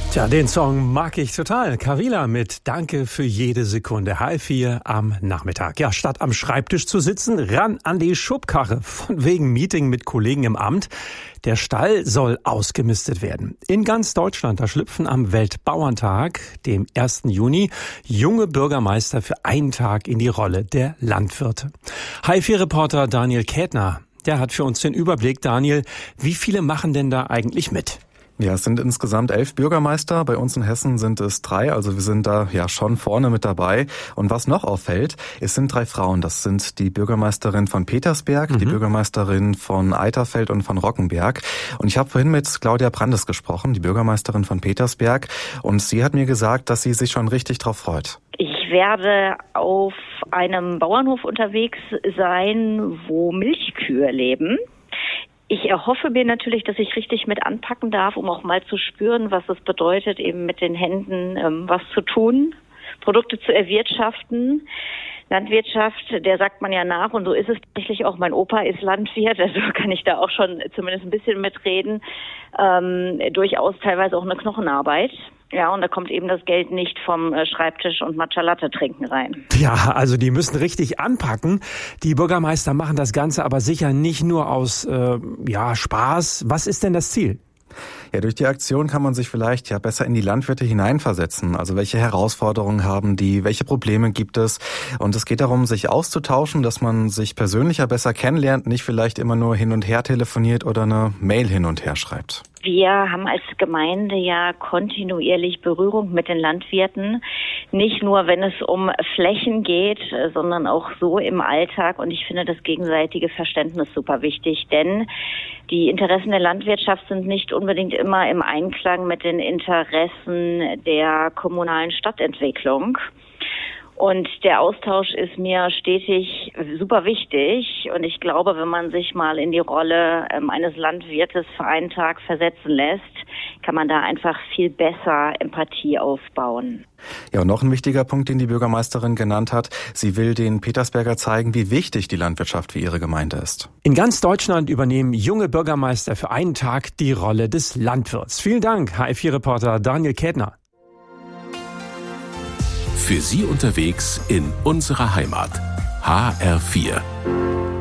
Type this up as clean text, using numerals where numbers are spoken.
Tja, den Song mag ich total. Carilla mit Danke für jede Sekunde. Halb 4 am Nachmittag. Ja, statt am Schreibtisch zu sitzen, ran an die Schubkarre. Von wegen Meeting mit Kollegen im Amt. Der Stall soll ausgemistet werden. In ganz Deutschland, da schlüpfen am Weltbauerntag, dem 1. Juni, junge Bürgermeister für einen Tag in die Rolle der Landwirte. Halb 4 Reporter Daniel Kätner, der hat für uns den Überblick. Daniel, wie viele machen denn da eigentlich mit? Ja, es sind insgesamt 11 Bürgermeister. Bei uns in Hessen sind es 3, also wir sind da ja schon vorne mit dabei. Und was noch auffällt, es sind 3 Frauen. Das sind die Bürgermeisterin von Petersberg, die Bürgermeisterin von Eiterfeld und von Rockenberg. Und ich habe vorhin mit Claudia Brandes gesprochen, die Bürgermeisterin von Petersberg. Und sie hat mir gesagt, dass sie sich schon richtig drauf freut. Ich werde auf einem Bauernhof unterwegs sein, wo Milchkühe leben. Ich erhoffe mir natürlich, dass ich richtig mit anpacken darf, um auch mal zu spüren, was es bedeutet, eben mit den Händen was zu tun, Produkte zu erwirtschaften. Landwirtschaft, der sagt man ja nach, und so ist es tatsächlich auch. Mein Opa ist Landwirt, also kann ich da auch schon zumindest ein bisschen mitreden. Durchaus teilweise auch eine Knochenarbeit. Ja, und da kommt eben das Geld nicht vom Schreibtisch und Matcha Latte trinken rein. Ja, also die müssen richtig anpacken. Die Bürgermeister machen das Ganze aber sicher nicht nur aus Spaß. Was ist denn das Ziel? Ja, durch die Aktion kann man sich vielleicht besser in die Landwirte hineinversetzen. Also welche Herausforderungen haben die, welche Probleme gibt es? Und es geht darum, sich auszutauschen, dass man sich persönlicher besser kennenlernt, nicht vielleicht immer nur hin und her telefoniert oder eine Mail hin und her schreibt. Wir haben als Gemeinde ja kontinuierlich Berührung mit den Landwirten. Nicht nur, wenn es um Flächen geht, sondern auch so im Alltag. Und ich finde das gegenseitige Verständnis super wichtig, denn die Interessen der Landwirtschaft sind nicht unbedingt immer im Einklang mit den Interessen der kommunalen Stadtentwicklung. Und der Austausch ist mir stetig super wichtig. Und ich glaube, wenn man sich mal in die Rolle eines Landwirtes für einen Tag versetzen lässt, kann man da einfach viel besser Empathie aufbauen. Ja, und noch ein wichtiger Punkt, den die Bürgermeisterin genannt hat. Sie will den Petersberger zeigen, wie wichtig die Landwirtschaft für ihre Gemeinde ist. In ganz Deutschland übernehmen junge Bürgermeister für einen Tag die Rolle des Landwirts. Vielen Dank, HR4-Reporter Daniel Kätner. Für Sie unterwegs in unserer Heimat. HR4.